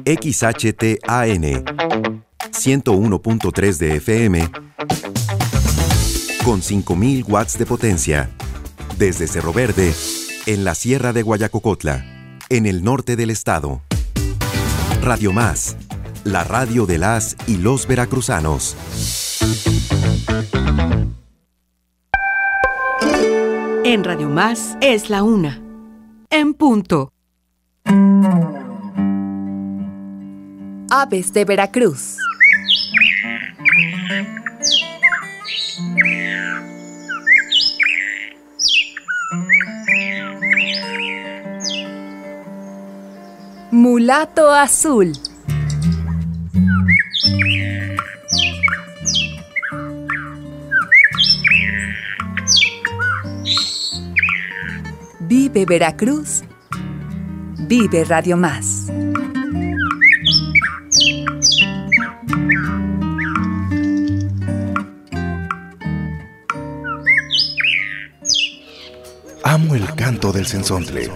XHTAN 101.3 de FM con 5.000 watts de potencia. Desde Cerro Verde, en la Sierra de Guayacocotla, en el norte del estado. Radio Más, la radio de las y los veracruzanos. En Radio Más es la 1. En punto. Aves de Veracruz. Mulato azul. Vive Veracruz. Vive Radio Más. Amo el canto del cenzontle.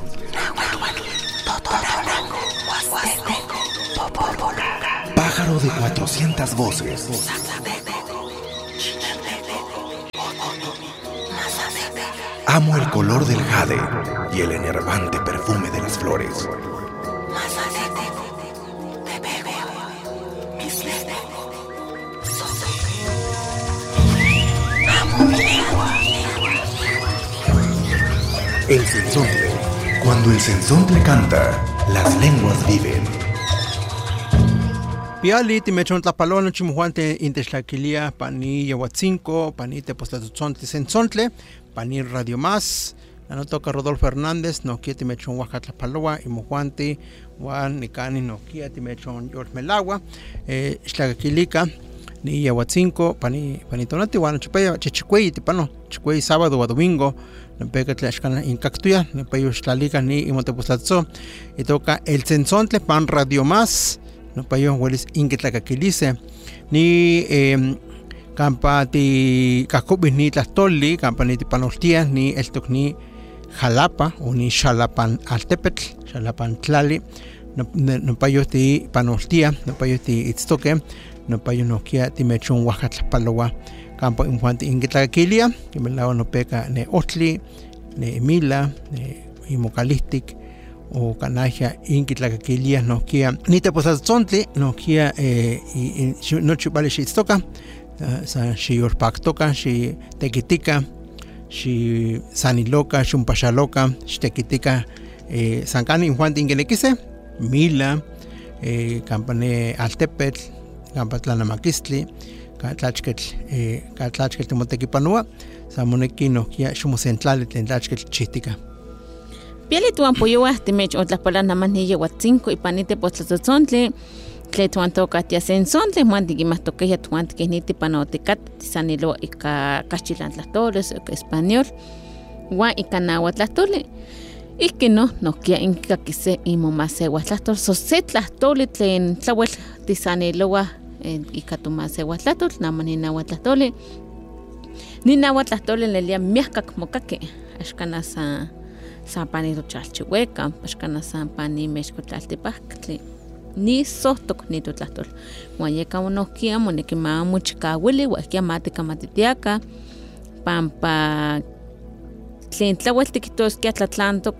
Pájaro de 400 voces. Amo el color del jade y el enervante perfume de las flores. El cenzontle. Cuando el cenzontle canta, las lenguas viven. Piali timechon tlapalon chimuhuante intextlaquilia pani Yahuatzinco, pani tepostatotzontle cenzontle, pani Radio Más. La toca Rodolfo Hernández, no quiere timechon Oaxaca y muhuante, Juan Nicani no quiere timechon George Melagua, Xtlaquilica, ni Yahuatzinco, pani tonati, Juan Chupaya, Chichicuey, tipano, Chicuey sábado o domingo. Pega tlashkan incactuya, payo xtlalica ni imotepostlatzo, y toca el cenzontle pan Radio Más, no payo hueles inquetlacaquilice, ni campa ti cacobis ni tlastoli, campa ni tipanostia, ni el ni Jalapa, o ni Xalapan Altepetl, Xalapan Tlali, no payo ti panostia, no payo ti itztoque, no payo no kia ti mechon Oaxaca campo infante inquetlaquilia, que me la no peca ne Otli, ne Emila, ne Imocalistic, o Canaja, inquetlaquilia, no kia, ni te posas zontle, no kia, y no chupale si toca, si orpac toca, si tequitica, si saniloca, si un pachaloca, si tequitica, sancani infante inquelequise, Mila, campane Altepetl, campatlanamaquistli, Catlachquel Timotequipanua, Samoneki no kia Xumucentlali Tlachquel Chistica. Piali tuan poyoa timech otlas palabras nada más ni Yahuatzinco y panite postlatzotzontle, tle tuan toca tia cenzontle, muanti más toqueya tuan que ni tipanotecat, tisanilo y cachilantlastores, español, guan y canahuatlastole. Y que no kia inca que se imomase huatlastor, sosetlastole tlen tlawel tisaniloa. Y catumase huatlatol, namani nahuatlatole. Ni nahuatlatole le lia miasca como caque. Ashkana sa panito chalchihueca, ashkana sa pani mexcotlaltepactli. Ni sostoc ni tutlatol. Guayeca uno kia monekima muchikawili, guakia mate kamatitiaca. Pampa tlen tlawel tiquitos kia tlatlantoc,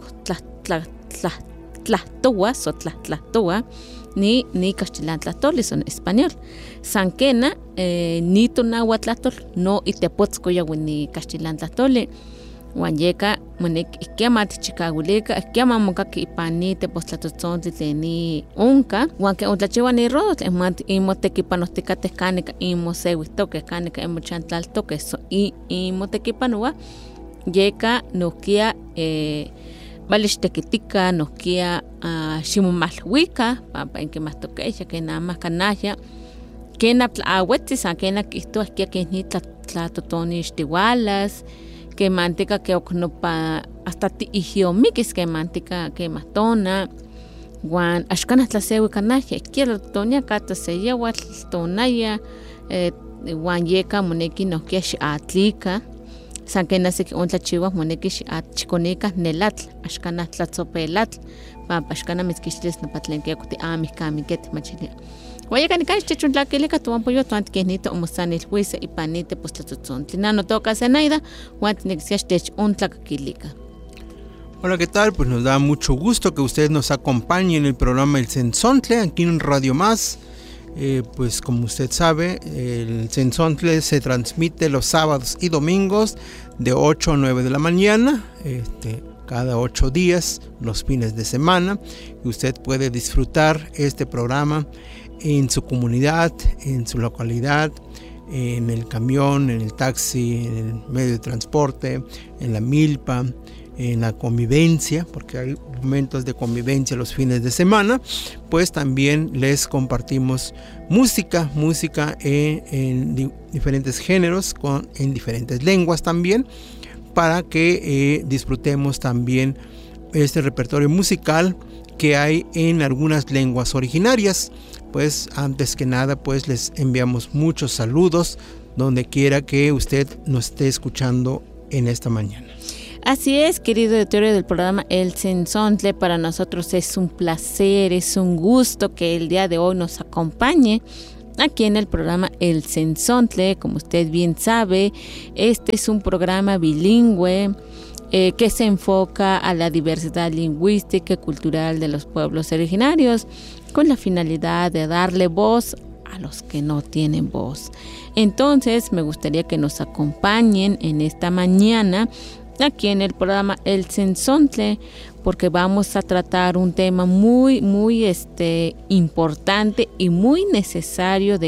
tlahtoa, so tlahtoa. Ni cachilantlastoli son español. Sanquena, ni tonahuatlatol, no itepotzco ya ni cachilantlastoli. Guanyeca, monek, ikiamati chicaguleca, ikiamamokaki ipani tepostlatotzontli tleni unca, guanque ontlachiwa ni rodot, imotequipanosticates canica, imoseuistoques canica, imochantaltoques, so imotequipanua, yeca, noquia, Valixtequitica, noquia, ximumalhuica, papa en que más toquecha, que nada más canalla, que na ahuetis, que na quisto, que ni tlatotonis tigualas, que manteca que ocnopa hasta ihiomiquis, que manteca que matona, guan, ashcanas tlasewi canalla, quiero tonia cata se lleva tonaya, guan yeca, moneki noquia atlica. San que nace que ontlachiwa moneki chiconica nelatl, ashkana tlatzopelatl, pashkana mezquixles napatlenkia kuti amikamiket machilia. Oye, canicas chechuntlakilica tu apoyo tu antiquenito omosanil huise y panite postlatzontli. Nano toca Zenaida, guantinexia tech untlaquilica. Hola, ¿qué tal? Pues nos da mucho gusto que usted nos acompañe en el programa El Tzentzontle, aquí en Radio Más. Pues como usted sabe, el Tzentzontle se transmite los sábados y domingos de 8 a 9 de la mañana, cada 8 días, los fines de semana. Y usted puede disfrutar este programa en su comunidad, en su localidad, en el camión, en el taxi, en el medio de transporte, en la milpa, en la convivencia, porque hay momentos de convivencia los fines de semana. Pues también les compartimos música en diferentes géneros, en diferentes lenguas también, para que disfrutemos también este repertorio musical que hay en algunas lenguas originarias. Pues antes que nada, pues les enviamos muchos saludos donde quiera que usted nos esté escuchando en esta mañana. Así es, querido auditorio del programa El Tzentzontle, para nosotros es un placer, es un gusto que el día de hoy nos acompañe aquí en el programa El Tzentzontle. Como usted bien sabe, este es un programa bilingüe que se enfoca a la diversidad lingüística y cultural de los pueblos originarios, con la finalidad de darle voz a los que no tienen voz. Entonces, me gustaría que nos acompañen en esta mañana aquí en el programa El Tzentzontle, porque vamos a tratar un tema muy importante y muy necesario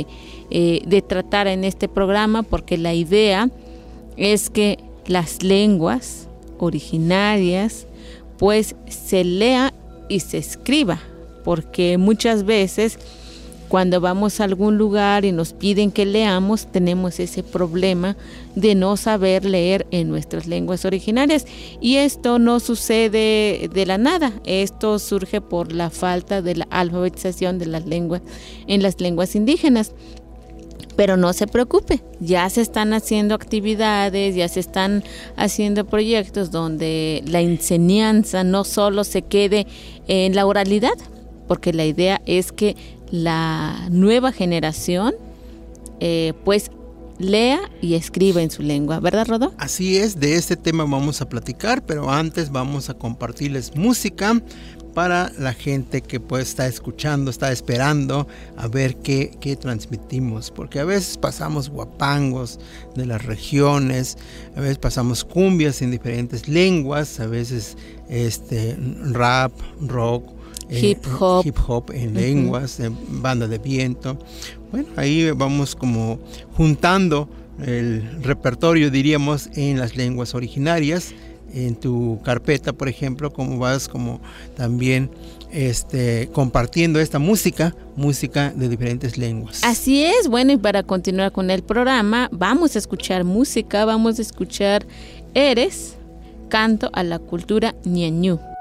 de tratar en este programa, porque la idea es que las lenguas originarias pues se lea y se escriba, porque muchas veces cuando vamos a algún lugar y nos piden que leamos, tenemos ese problema de no saber leer en nuestras lenguas originarias. Y esto no sucede de la nada. Esto surge por la falta de la alfabetización de las lenguas en las lenguas indígenas. Pero no se preocupe, ya se están haciendo actividades, ya se están haciendo proyectos donde la enseñanza no solo se quede en la oralidad, porque la idea es que la nueva generación pues lea y escriba en su lengua, ¿verdad, Rodó? Así es, de este tema vamos a platicar, pero antes vamos a compartirles música para la gente que pues está escuchando, está esperando a ver qué transmitimos, porque a veces pasamos guapangos de las regiones, a veces pasamos cumbias en diferentes lenguas, a veces rap, rock, hip hop en lenguas, banda de viento. Bueno, ahí vamos como juntando el repertorio, diríamos, en las lenguas originarias. En tu carpeta, por ejemplo, como vas como también compartiendo esta música de diferentes lenguas. Así es. Bueno, y para continuar con el programa, vamos a escuchar música, vamos a escuchar Eres, canto a la cultura ñañú.